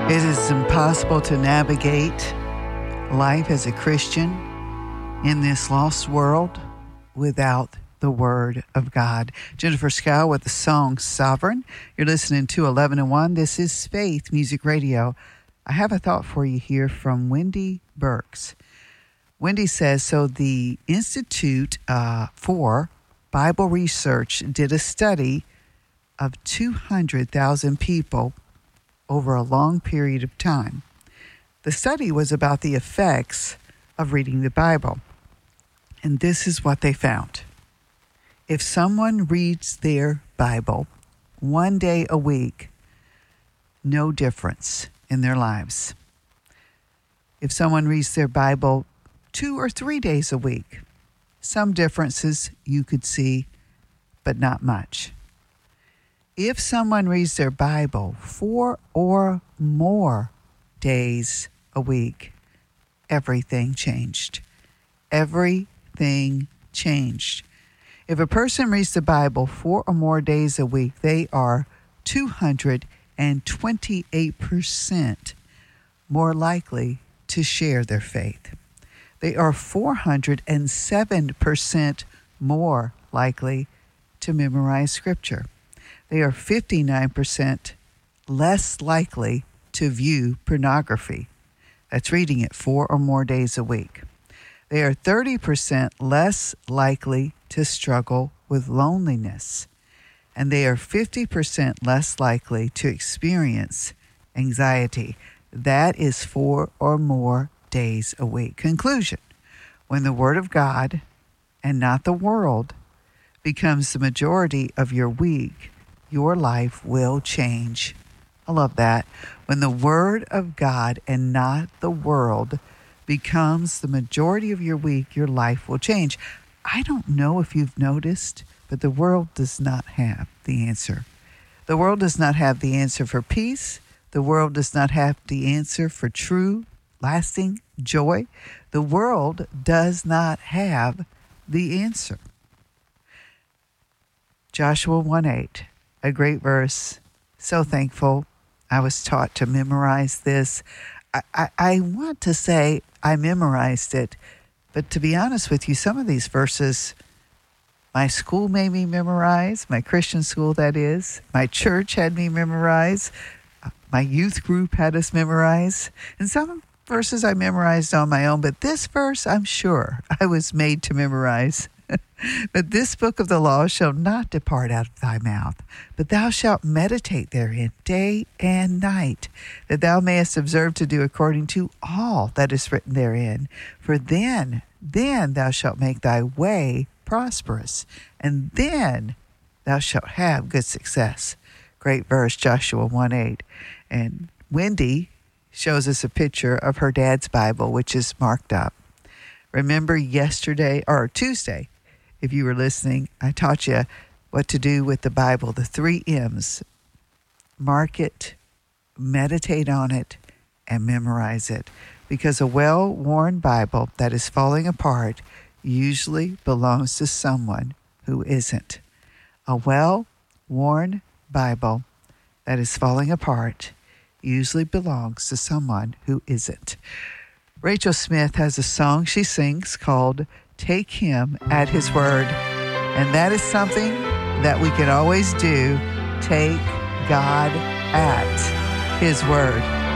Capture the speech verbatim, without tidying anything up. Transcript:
It is impossible to navigate life as a Christian in this lost world without the Word of God. Jennifer Scow with the song Sovereign. You're listening to eleven and one. This is Faith Music Radio. I have a thought for you here from Wendy Burks. Wendy says, so the Institute uh, for Bible Research did a study of two hundred thousand people over a long period of time. The study was about the effects of reading the Bible. And this is what they found. If someone reads their Bible one day a week, no difference in their lives. If someone reads their Bible two or three days a week, some differences you could see, but not much. If someone reads their Bible four or more days a week, everything changed. Everything changed. If a person reads the Bible four or more days a week, they are two hundred twenty-eight percent more likely to share their faith. They are four hundred seven percent more likely to memorize Scripture. They are fifty-nine percent less likely to view pornography. That's reading it four or more days a week. They are thirty percent less likely to struggle with loneliness. And they are fifty percent less likely to experience anxiety. That is four or more days a week. Conclusion: when the Word of God and not the world becomes the majority of your week, your life will change. I love that. When the Word of God and not the world becomes the majority of your week, your life will change. I don't know if you've noticed, but the world does not have the answer. The world does not have the answer for peace. The world does not have the answer for true, lasting joy. The world does not have the answer. Joshua one eight. A great verse. So thankful I was taught to memorize this. I, I, I want to say I memorized it, but to be honest with you, some of these verses, my school made me memorize, my Christian school that is, my church had me memorize, my youth group had us memorize, and some verses I memorized on my own, but this verse I'm sure I was made to memorize. But this book of the law shall not depart out of thy mouth, but thou shalt meditate therein day and night, that thou mayest observe to do according to all that is written therein. For then, then thou shalt make thy way prosperous, and then thou shalt have good success. Great verse, Joshua one eight. And Wendy shows us a picture of her dad's Bible, which is marked up. Remember yesterday, or Tuesday, if you were listening, I taught you what to do with the Bible, the three M's. Mark it, meditate on it, and memorize it. Because a well-worn Bible that is falling apart usually belongs to someone who isn't. A well-worn Bible that is falling apart usually belongs to someone who isn't. Rachel Smith has a song she sings called Take Him at His Word. And that is something that we can always do. Take God at His Word.